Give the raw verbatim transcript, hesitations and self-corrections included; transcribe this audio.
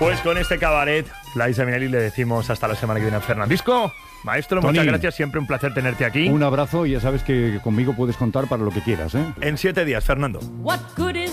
Pues con este cabaret, Laisa Minelli, le decimos hasta la semana que viene a Fernandisco. Maestro, Tony, muchas gracias, siempre un placer tenerte aquí. Un abrazo y ya sabes que conmigo puedes contar para lo que quieras, ¿eh? En siete días, Fernando. What good is